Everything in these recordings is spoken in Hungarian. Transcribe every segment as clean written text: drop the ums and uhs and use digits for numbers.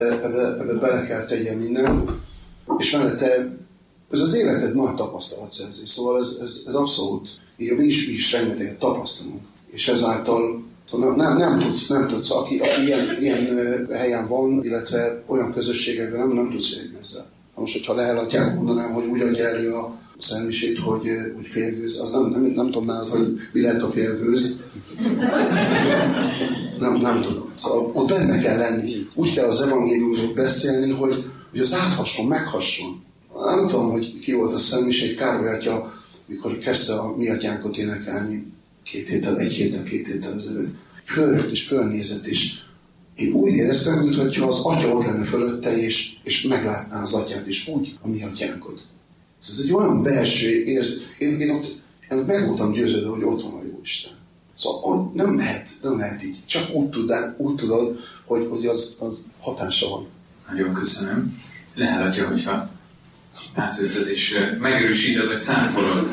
Ebbe bele kell tegyen mindent, és mellette ez az életed nagy tapasztalatszerzés, szóval ez abszolút, így mi is rengeteget tapasztalunk, és ezáltal nem tudsz, aki ilyen helyen van, illetve olyan közösségekben nem tudsz élni ezzel. Most, hogyha lehelatják, mondanám, hogy úgy adja elő a szelmisét, hogy félgőz, az nem tudom nálad, hogy mi lehet a félgőz. Nem tudom. Szóval ott benne kell lenni. Úgy kell az evangéliumról beszélni, hogy az áthasson, meghasson. Nem tudom, hogy ki volt a szelmiség, Károly atya, mikor kezdte a Mi Atyánkot énekelni egy héttel ezelőtt. Följött és fölnézett, és én úgy éreztem, mintha az atya ott lenne fölötte, és meglátná az atyát, és úgy a Mi Atyánkot. Ez egy olyan belső én ott meg voltam győződve, hogy ott van a Jóisten. Szóval nem lehet így. Csak úgy tudod, hogy az hatása van. Nagyon köszönöm. Lehetja, hogyha átveszed és megerősíted, vagy cáfolod.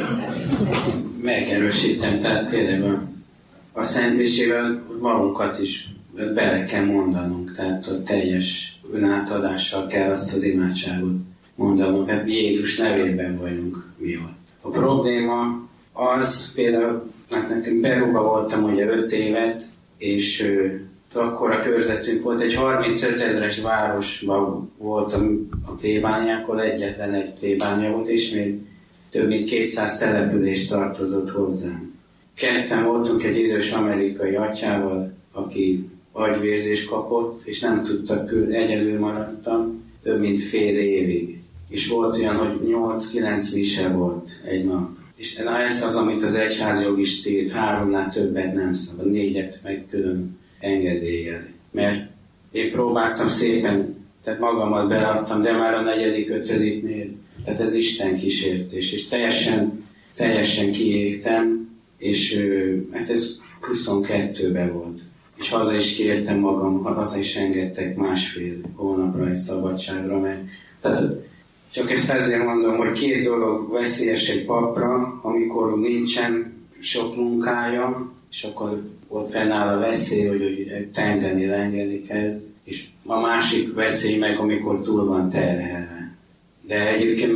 Megerősítem, tehát tényleg a Szentmisével magunkat is bele kell mondanunk, tehát a teljes önátadással kell azt az imádságot mondanunk, mert Jézus nevében vagyunk mi ott. A probléma az, például, hát nekem Berúba voltam ugye 5 évet, és akkor a körzetünk volt, egy 35 000-es városban voltam a plébániákon, egyetlen egy plébánia volt, és még több mint 200 település tartozott hozzám. Ketten voltunk egy idős amerikai atyával, aki agyvérzést kapott, és nem tudtak egyedül maradtam, több mint fél évig. És volt olyan, hogy 8-9 mise volt egy nap. És ez az, amit az egyházjog is tilт, 3-nál többet nem szabad, 4-et meg külön engedéllyel. Mert én próbáltam szépen, tehát magamat beadtam, de már a 4.-5-nél, tehát ez Isten kísértés, és teljesen kiégtem, és hát ez 22-ben volt. És haza is kértem magam, haza is engedtek 1,5 hónapra egy szabadságra, mert tehát csak ezt ezért mondom, hogy 2 dolog veszélyes egy papra, amikor nincsen sok munkája, és akkor ott fennáll a veszély, hogy tengeni kezd, és a másik veszély meg, amikor túl van terhelve. De egyébként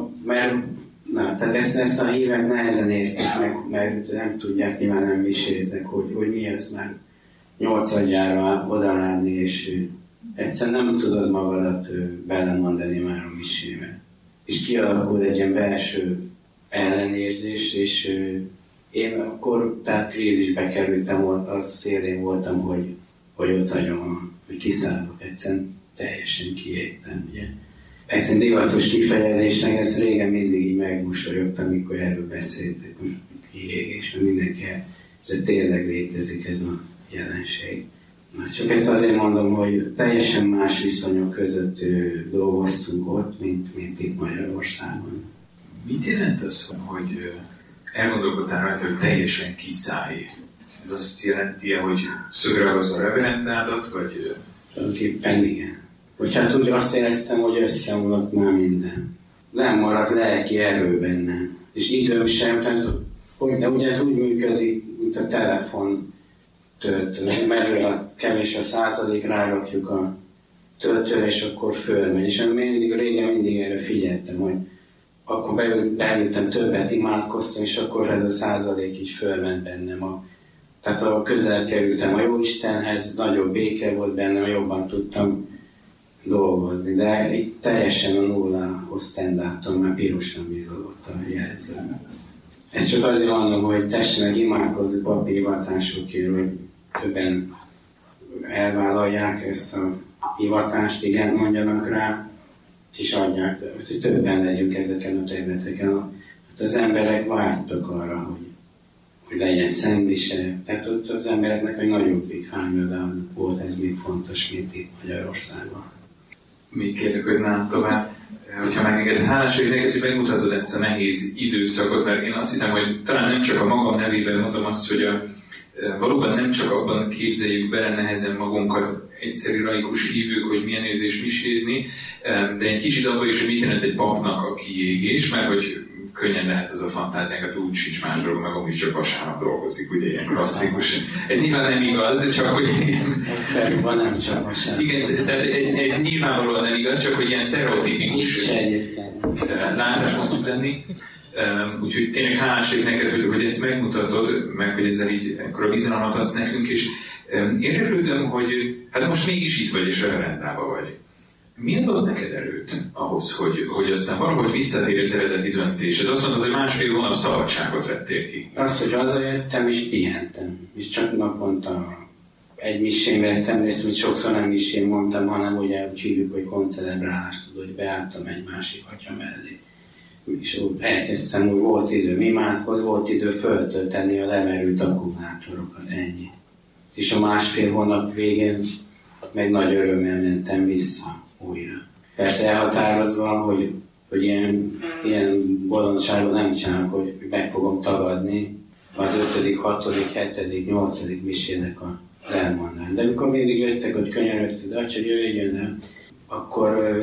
tehát ezt a hívek nehezen értik meg, mert nem tudják, nyilván nem miséznek, hogy mi az már 8-adjára odaállni, és egyszerűen nem tudod magadat belemondani már a misébe. És kialakul egy ilyen belső ellenérzés, és én akkor tehát krízisbe kerültem, az szélén voltam, hogy ott hagyom, hogy kiszállok, egyszerűen teljesen kiégtem, ugye. Egyszerűen divatos kifejezésnek, ezt régen mindig így megmosolyogtam, amikor erről beszéltek, most kiégés, mert mindenki, de tényleg létezik ez a jelenség. Csak ezt azért mondom, hogy teljesen más viszonyok között dolgoztunk ott, mint itt Magyarországon. Mit jelent az, hogy elgondolkodtál rajta, hogy teljesen kiszállj? Ez azt jelenti, hogy szögre az a reverendnádat, vagy... Tulajdonképpen igen. Hogy hát úgy azt éreztem, hogy összeomlott már minden. Nem maradt lelki erő benne. És időm sem, de ugye ez úgy működik, mint a telefon töltő. Merül a kevés a százalék, rárakjuk a töltőre, és akkor fölmegy. És régen mindig erre figyeltem, hogy akkor beültem, többet imádkoztam, és akkor ez a százalék így fölment bennem. Tehát ahol közel kerültem a Jóistenhez, nagyobb béke volt bennem, jobban tudtam dolgozni. De itt teljesen a nullához tendáltam, már pirosan villogott a jelző. Ezt csak azért mondom, hogy tessenek imádkozni papi hivatásokért, hogy többen elvállalják ezt a hivatást, igen, mondjanak rá, és adják, hogy többen legyünk ezeken a területeken. Hát az emberek vágytak arra, hogy legyen szentmise. Tehát ott az embereknek egy nagyobbik hányadán volt ez még fontos, mint itt Magyarországon. Még kérlek, hogy nem tovább. Hogyha megengeded, hálás vagyok neked, hogy megmutatod ezt a nehéz időszakot, mert én azt hiszem, hogy talán nem csak a magam nevében mondom azt, hogy valóban nem csak abban képzeljük bele nehezen magunkat, egyszerű laikus hívők, hogy milyen érzés misézni, de egy kicsit abban is, hogy mit jelent egy papnak a kiégés, mert hogy könnyen lehet az a fantáziánkat, úgy sincs más dolog, meg amúgy csak vasárnap dolgozik, ugye ilyen klasszikus. Ez nyilván nem igaz, csak hogy... Van nem csak vasárnap. Igen, tehát ez nyilvánvalóan nem igaz, csak hogy ilyen sztereotipikus látásmód tud lenni. Úgyhogy tényleg hálás vagyok neked, hogy ezt megmutatod, meg hogy ezzel így akkor a bizalmat adsz nekünk, és érdeklődöm, hogy hát most mégis itt vagy, és olyan rendában vagy. Miért adod neked erőt ahhoz, hogy aztán valahogy visszatér az eredeti döntésed? Azt mondod, hogy 1,5 hónap szabadságot vettél ki. Azt, hogy hazajöttem és pihentem. És csak naponta egy misén vettem részt, hogy sokszor nem misén mondtam, hanem ugye úgy hívjuk, hogy koncelebrálást, hogy beálltam egy másik atya mellé. És úgy elkezdtem, hogy volt idő imádkozni, volt idő föltölteni a lemerült akkumulátorokat, ennyi. És a 1,5 hónap végén meg nagy örömmel mentem vissza újra. Persze elhatározva, hogy ilyen bolondságot nem csinálok, hogy meg fogom tagadni az 5., 6., 7., 8. misének az elmondást. De amikor mindig jöttek, hogy könyörögtek, de hogy jöjjön el, akkor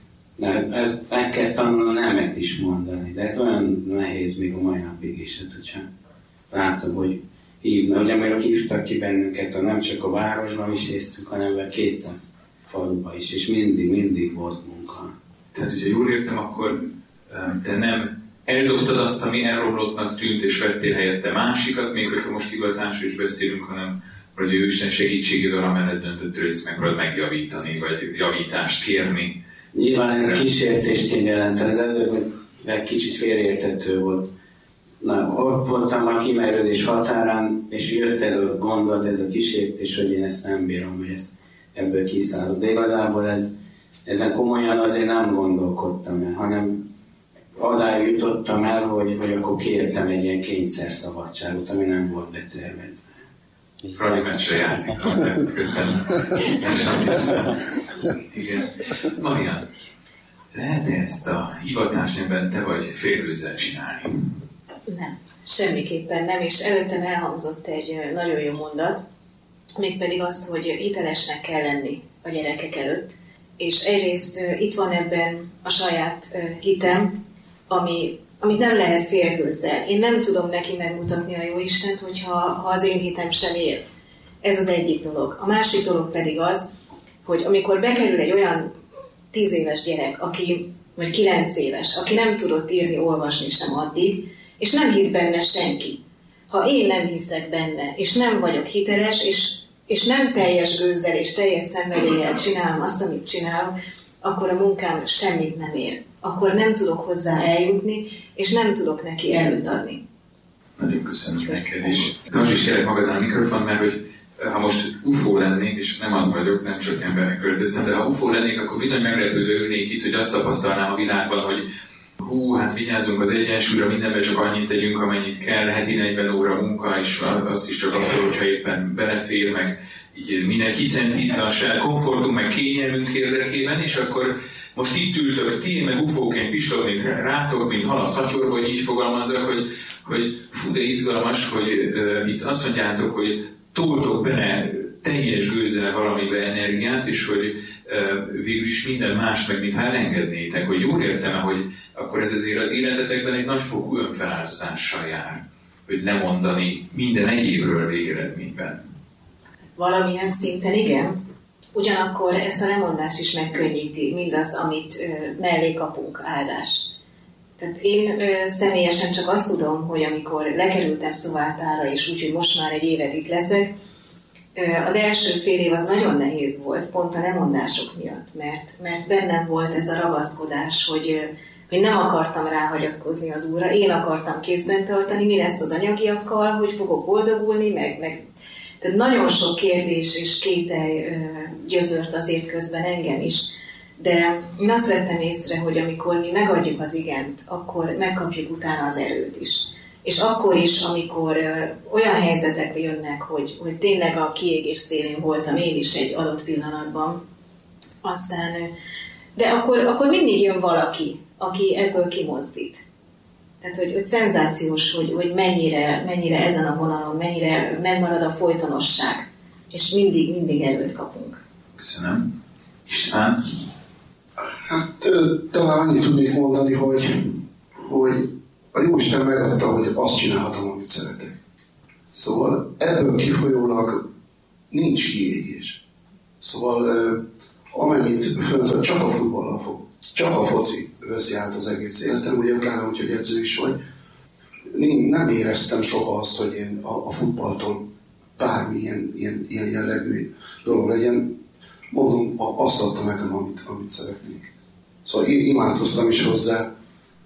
meg kell tanulni nemet is mondani. De ez olyan nehéz még a mai napig is, hogyha látom, hogy hívna. Ugye amikor hívtak ki bennünket, nem csak a városban is észtünk, hanem 200 faluba is, és mindig volt munka. Tehát, hogyha jól értem, akkor te nem eldobtad azt, ami elromlottnak tűnt, és vettél helyette másikat, még hogyha most hivatásról is beszélünk, hanem hogy ő Isten segítségével amellett döntöttél, hogy ezt megpróbálod megjavítani, vagy javítást kérni. Nyilván ez kísértésként jelent, ez előbb egy kicsit félreérthető volt. Na, ott voltam a kimerülés határán, és jött ez a gondolat, ez a kísértés, hogy én ezt nem bírom, hogy ebből kiszállok. De igazából ezen komolyan azért nem gondolkodtam el, hanem odáig jutottam el, hogy akkor kértem egy ilyen kényszerszabadságot, ami nem volt betervezve. Fradi meccsre játékon, de közben igen. Marian, lehet ezt a hivatást, amiben te vagy félőzzel csinálni? Nem, semmiképpen nem, és előttem elhangzott egy nagyon jó mondat, mégpedig az, hogy hitelesnek kell lenni a gyerekek előtt. És egyrészt itt van ebben a saját hitem, amit nem lehet félgőzzel. Én nem tudom neki megmutatni a Jóistent, ha az én hitem sem él. Ez az egyik dolog. A másik dolog pedig az, hogy amikor bekerül egy olyan 10 éves gyerek, vagy 9 éves, aki nem tudott írni, olvasni sem addig, és nem hitt benne senki. Ha én nem hiszek benne, és nem vagyok hiteles, és nem teljes gőzzel és teljes szenvedéllyel csinálom azt, amit csinálok, akkor a munkám semmit nem ér. Akkor nem tudok hozzá eljutni, és nem tudok neki előtt adni. Nagyon köszönöm neked is. Tartsd is kérlek magadnál a mikrofon, mert hogy ha most UFO lennék, és nem az vagyok, nem csak embernek költöztem, de ha UFO lennék, akkor bizony meglepődve ülnék itt, hogy azt tapasztalnám a világban, hogy hát vigyázzunk az egyensúlyra, mindenben csak annyit tegyünk, amennyit kell, heti 40 óra munka, és azt is csak akkor, hogyha éppen belefér, meg így minden kiszentítve a saját komfortunk, meg kényelmünk érdekében, és akkor most itt ültök ti, meg ufóként pislogni rátok, mint hal a szatyorba, hogy így fogalmazzak, hogy fú, de izgalmas, hogy itt azt mondjátok, hogy toltok bele teljes gőzzel valamibe energiát, és hogy végül is minden más, meg mintha elengednétek, hogy jól értem-e, hogy akkor ez azért az életetekben egy nagyfokú önfeláldozással jár, hogy lemondani minden egyébről végeredményben. Valamilyen szinten igen. Ugyanakkor ezt a lemondást is megkönnyíti mindaz, amit mellé kapunk, áldás. Tehát én személyesen csak azt tudom, hogy amikor lekerültem Szovátára, és úgyhogy most már egy évet itt leszek, az első fél év az nagyon nehéz volt, pont a lemondások miatt, mert bennem volt ez a ragaszkodás, hogy nem akartam ráhagyatkozni az Úrra, én akartam kézben tartani, mi lesz az anyagiakkal, hogy fogok boldogulni, meg tehát nagyon sok kérdés és kételj gyötört azért közben engem is. De én azt vettem észre, hogy amikor mi megadjuk az igent, akkor megkapjuk utána az erőt is. És akkor is, amikor olyan helyzetek jönnek, hogy tényleg a kiégés szélén voltam én is egy adott pillanatban, aztán, de akkor mindig jön valaki, aki ebből kimozdít. Tehát, hogy szenzációs, hogy mennyire ezen a vonalon, mennyire megmarad a folytonosság, és mindig előtt kapunk. Köszönöm. István? Hát talán annyit tudnék mondani, hogy a Jóisten megadta, hogy azt csinálhatom, amit szeretek. Szóval ebből kifolyólag nincs kiégés. Szóval amennyit fönt, csak a futballal fog, csak a foci veszi át az egész életem, ugye utána, úgyhogy edző is vagy. Nem éreztem soha azt, hogy én a futballtól bármi ilyen jellegű dolog legyen. Mondom, azt adta nekem, amit szeretnék. Szóval imádkoztam is hozzá,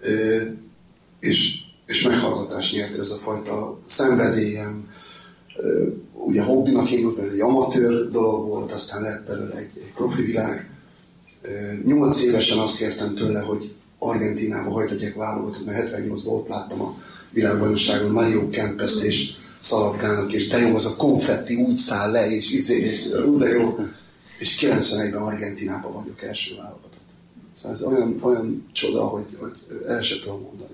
és meghallgatást nyert ez a fajta szenvedélyem. Ugye hobbinak indult, mert egy amatőr dolog volt, aztán lett belőle egy profi világ. 8 évesen azt kértem tőle, hogy Argentínába hagyd legyek válogatott, mert 78-ban ott láttam a világbajnokságon Mario Kempest és szaladgálnak, és de jó, az a konfetti úgy száll le, és de jó. És 91-ben Argentínába vagyok első válogatott. Szóval ez olyan csoda, hogy el sem tudom mondani.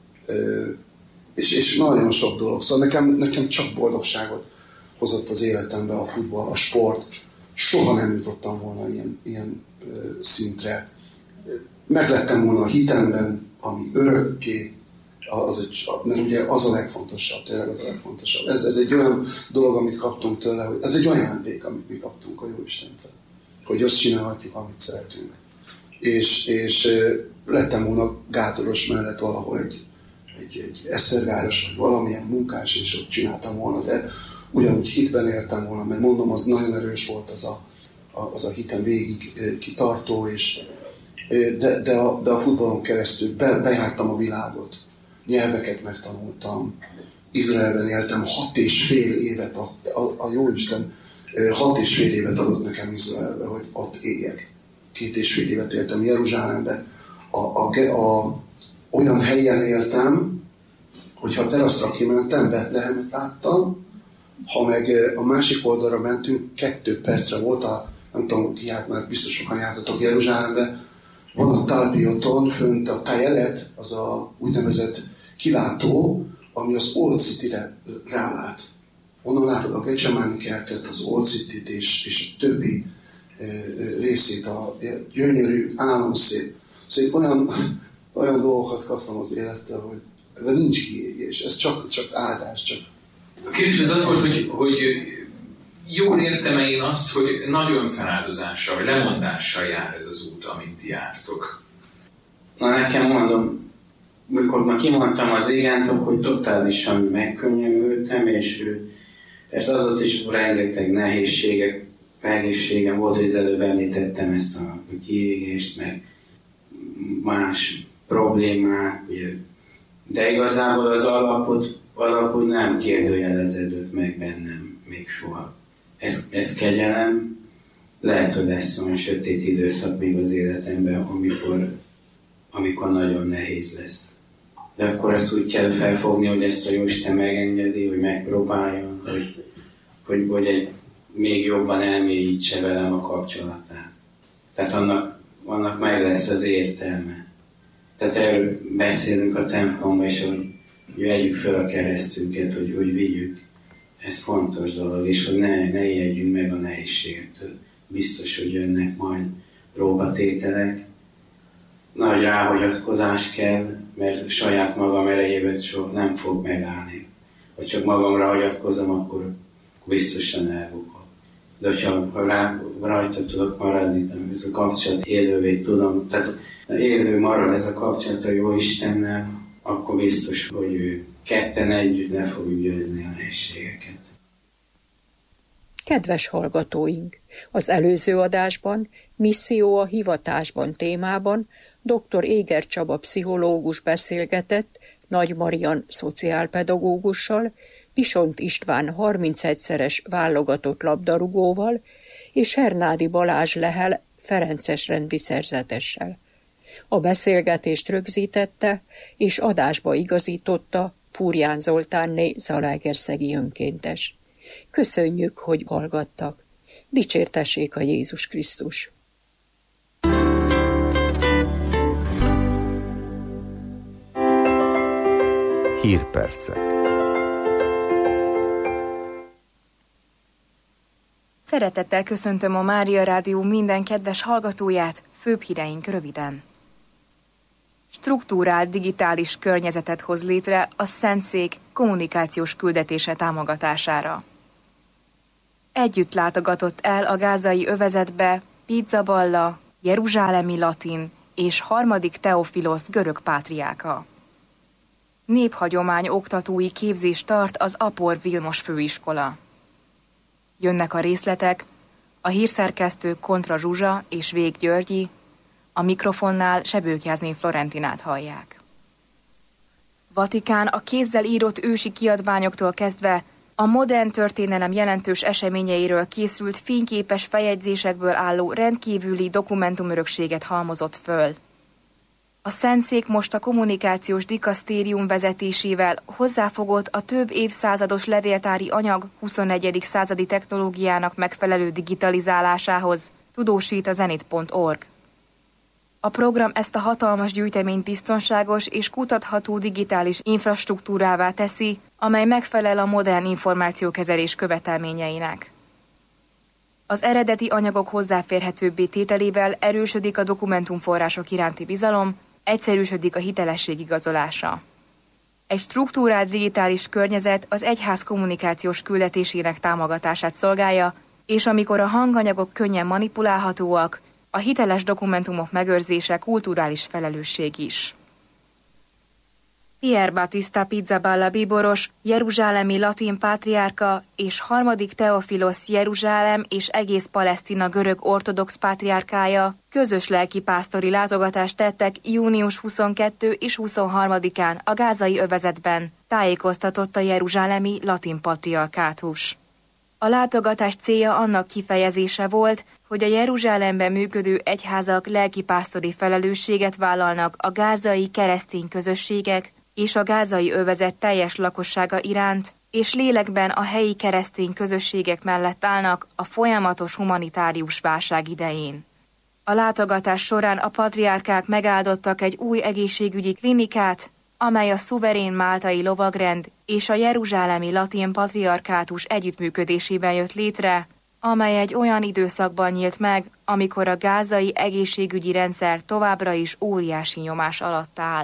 És nagyon sok dolog. Szóval nekem csak boldogságot hozott az életembe a futball, a sport. Soha nem jutottam volna ilyen szintre. Meglettem volna a hitemben, ami örökké, mert ugye az a legfontosabb, tényleg az a legfontosabb. Ez egy olyan dolog, amit kaptunk tőle, hogy ez egy olyan ajándék, amit mi kaptunk a Jóistentől, hogy azt csinálhatjuk, amit szeretünk. És lettem volna gátoros mellett valahol egy esztergályos, vagy valamilyen munkás, és ott csináltam volna, de ugyanúgy hitben éltem volna, mert mondom, az nagyon erős volt az a hitem végig kitartó, de a futballon keresztül bejártam a világot, nyelveket megtanultam, Izraelben éltem 6,5 évet, a Jóisten 6,5 évet adott nekem Izraelbe, hogy ott éljek. 2,5 évet éltem Jeruzsálembe. Olyan helyen éltem, hogyha a teraszra kimentem, Betlehemet láttam, ha meg a másik oldalra mentünk, 2 percre volt nem tudom, ki járt, már biztos sokan jártatok Jeruzsálembe, van a Talpioton, fönt a Tajelet, az a úgynevezett kilátó, ami az Old City-re rálát. Onnan látod a Gecsemáni kertet, az Old City-t és a többi részét, a gyönyörű, álomszép. Szóval olyan dolgokat kaptam az élettel, hogy ebben nincs kiégés. Ez csak áldás. Csak. A kérdés az volt, hogy jól értem-e én azt, hogy nagy önfeláldozással, vagy lemondással jár ez az út, amit ti jártok? Na nekem mondom, mikor már kimondtam az igent, hogy totálisan megkönnyültem, és az is rengeteg nehézségem volt, hogy az előbb említettem ezt a kiégést, meg más problémák, ugye. De igazából az alapot nem kérdőjeleződött meg bennem még soha. Ez kegyelem, lehet, hogy lesz olyan sötét időszak még az életemben, amikor nagyon nehéz lesz. De akkor ezt úgy kell felfogni, hogy ezt a Jóisten megengedi, hogy megpróbáljon, hogy egy még jobban elmélyítse velem a kapcsolatát. Tehát annak meg lesz az értelme. Tehát erről beszélünk a templomban, és hogy vegyük fel a keresztünket, hogy vigyük. Ez fontos dolog, és hogy ne ijedjünk meg a nehézségektől. Biztos, hogy jönnek majd próbatételek. Nagy ráhagyatkozás kell, mert saját magam erejével nem fog megállni. Ha csak magamra hagyatkozom, akkor biztosan elbukok. De ha rajta tudok maradni, ez a kapcsolat élővé tudom, tehát élő marad ez a kapcsolat a Jóistennel, akkor biztos, hogy ketten együtt le fogjuk győzni a nehézségeket. Kedves hallgatóink! Az előző adásban, Misszió a hivatásban témában dr. Éger Csaba pszichológus beszélgetett Nagy Marian szociálpedagógussal, Pisont István 31-szeres válogatott labdarúgóval és Hernádi Balázs Lehel ferences rendi szerzetessel. A beszélgetést rögzítette és adásba igazította Fúrján Zoltánné zalaegerszegi önkéntes. Köszönjük, hogy hallgattak. Dicsértessék a Jézus Krisztus! Hírpercek. Szeretettel köszöntöm a Mária Rádió minden kedves hallgatóját, főbb híreink röviden. struktúrált digitális környezetet hoz létre a Szentszék kommunikációs küldetése támogatására. Együtt látogatott el a gázai övezetbe Pizzaballa, jeruzsálemi latin és harmadik Teofilosz görög pátriárka. Néphagyomány oktatói képzést tart az Apor Vilmos főiskola. Jönnek a részletek, a hírszerkesztő Kontra Zsuzsa és Vég Györgyi, a mikrofonnál Sebők Jászmin Florentinát hallják. Vatikán a kézzel írott ősi kiadványoktól kezdve a modern történelem jelentős eseményeiről készült fényképes feljegyzésekből álló rendkívüli dokumentumörökséget halmozott föl. A Szentszék most a kommunikációs dikasztérium vezetésével hozzáfogott a több évszázados levéltári anyag 21. századi technológiának megfelelő digitalizálásához, tudósít a zenit.org. A program ezt a hatalmas gyűjteményt biztonságos és kutatható digitális infrastruktúrává teszi, amely megfelel a modern információkezelés követelményeinek. Az eredeti anyagok hozzáférhetőbbé tételével erősödik a dokumentumforrások iránti bizalom, egyszerűsödik a hitelesség igazolása. Egy struktúrált digitális környezet az egyház kommunikációs küldetésének támogatását szolgálja, és amikor a hanganyagok könnyen manipulálhatóak, a hiteles dokumentumok megőrzése kulturális felelősség is. Pier Battista Pizzaballa bíboros, jeruzsálemi latin pátriárka és harmadik Teofilosz Jeruzsálem és egész Palesztina görög ortodox pátriárkája közös lelkipásztori látogatást tettek június 22 és 23-án a gázai övezetben, tájékoztatott a jeruzsálemi latin patriarkátus. A látogatás célja annak kifejezése volt, hogy a Jeruzsálemben működő egyházak lelkipásztori felelősséget vállalnak a gázai keresztény közösségek és a gázai övezet teljes lakossága iránt, és lélekben a helyi keresztény közösségek mellett állnak a folyamatos humanitárius válság idején. A látogatás során a patriárkák megáldottak egy új egészségügyi klinikát, amely a szuverén máltai lovagrend és a jeruzsálemi latin patriarkátus együttműködésében jött létre, amely egy olyan időszakban nyílt meg, amikor a gázai egészségügyi rendszer továbbra is óriási nyomás alatt áll.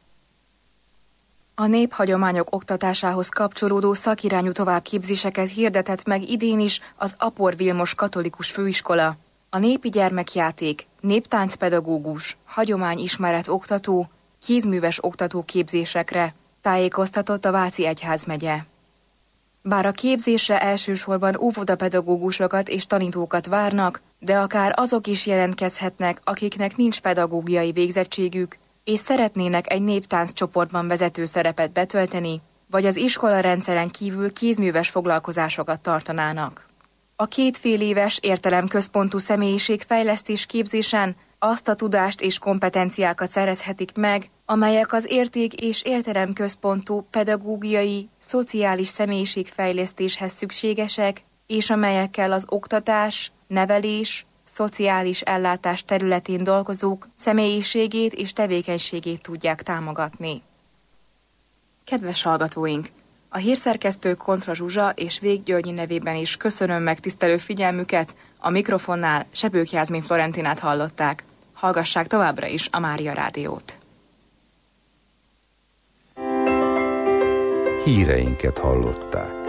A néphagyományok oktatásához kapcsolódó szakirányú továbbképzéseket hirdetett meg idén is az Apor Vilmos katolikus főiskola. A népi gyermekjáték, néptáncpedagógus, hagyományismeret oktató, kézműves oktató képzésekre tájékoztatott a Váci Egyházmegye. Bár a képzésre elsősorban óvodapedagógusokat és tanítókat várnak, de akár azok is jelentkezhetnek, akiknek nincs pedagógiai végzettségük, és szeretnének egy néptánc csoportban vezető szerepet betölteni, vagy az iskolarendszeren kívül kézműves foglalkozásokat tartanának. A 2 féléves értelemközpontú személyiségfejlesztés képzésen azt a tudást és kompetenciákat szerezhetik meg, amelyek az érték- és értelemközpontú pedagógiai, szociális személyiségfejlesztéshez szükségesek, és amelyekkel az oktatás, nevelés, szociális ellátás területén dolgozók személyiségét és tevékenységét tudják támogatni. Kedves hallgatóink! A hírszerkesztő Kontra Zsuzsa és Vég Györgyi nevében is köszönöm megtisztelő figyelmüket, a mikrofonnál Sebők Jászmin Florentinát hallották. Hallgassák továbbra is a Mária Rádiót. Híreinket hallották.